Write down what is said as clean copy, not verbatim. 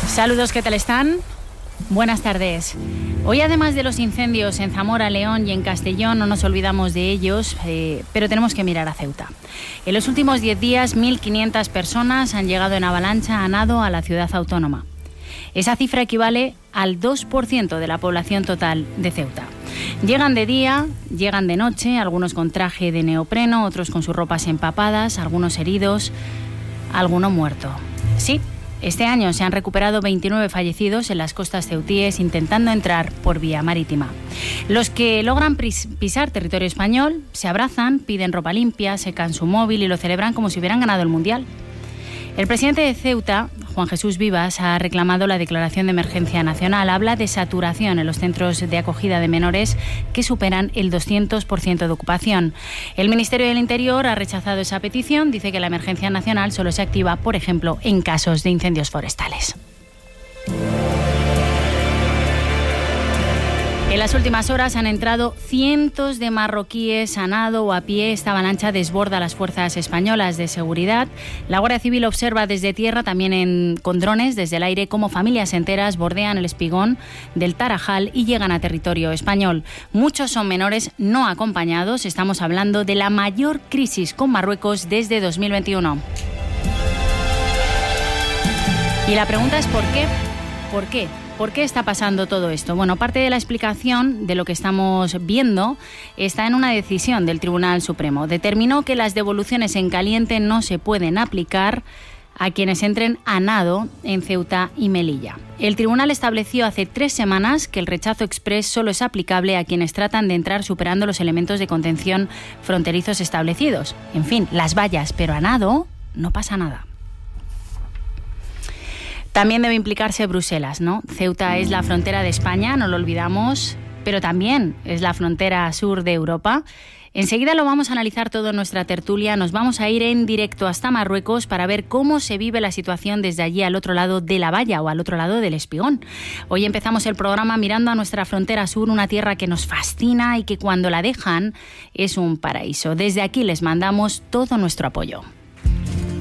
Saludos, ¿qué tal están? Buenas tardes. Hoy, además de los incendios en Zamora, León y en Castellón, no nos olvidamos de ellos, pero tenemos que mirar a Ceuta. En los últimos 10 días, 1.500 personas han llegado en avalancha a nado a la ciudad autónoma. Esa cifra equivale al 2% de la población total de Ceuta. Llegan de día, llegan de noche, algunos con traje de neopreno, otros con sus ropas empapadas, algunos heridos, alguno muerto. Sí. Este año se han recuperado 29 fallecidos en las costas ceutíes intentando entrar por vía marítima. Los que logran pisar territorio español se abrazan, piden ropa limpia, secan su móvil y lo celebran como si hubieran ganado el Mundial. El presidente de Ceuta, Juan Jesús Vivas, ha reclamado la declaración de emergencia nacional. Habla de saturación en los centros de acogida de menores que superan el 200% de ocupación. El Ministerio del Interior ha rechazado esa petición. Dice que la emergencia nacional solo se activa, por ejemplo, en casos de incendios forestales. En las últimas horas han entrado cientos de marroquíes a nado o a pie. Esta avalancha desborda las fuerzas españolas de seguridad. La Guardia Civil observa desde tierra, también con drones desde el aire, cómo familias enteras bordean el espigón del Tarajal y llegan a territorio español. Muchos son menores no acompañados. Estamos hablando de la mayor crisis con Marruecos desde 2021. Y la pregunta es ¿por qué? ¿Por qué? ¿Por qué está pasando todo esto? Bueno, parte de la explicación de lo que estamos viendo está en una decisión del Tribunal Supremo. Determinó que las devoluciones en caliente no se pueden aplicar a quienes entren a nado en Ceuta y Melilla. El tribunal estableció hace 3 semanas que el rechazo exprés solo es aplicable a quienes tratan de entrar superando los elementos de contención fronterizos establecidos. En fin, las vallas, pero a nado no pasa nada. También debe implicarse Bruselas, ¿no? Ceuta es la frontera de España, no lo olvidamos, pero también es la frontera sur de Europa. Enseguida lo vamos a analizar todo en nuestra tertulia. Nos vamos a ir en directo hasta Marruecos para ver cómo se vive la situación desde allí al otro lado de la valla o al otro lado del espigón. Hoy empezamos el programa mirando a nuestra frontera sur, una tierra que nos fascina y que cuando la dejan es un paraíso. Desde aquí les mandamos todo nuestro apoyo.